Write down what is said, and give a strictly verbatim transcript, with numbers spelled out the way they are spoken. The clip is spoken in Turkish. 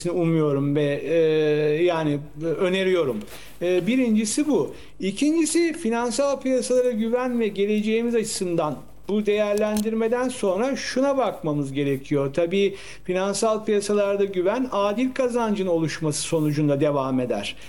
umuyorum ve e, yani öneriyorum. E, birincisi bu. İkincisi finansal piyasalara güven ve geleceğimiz açısından bu değerlendirmeden sonra şuna bakmamız gerekiyor. Tabii finansal piyasalarda güven adil kazancın oluşması sonucunda devam eder.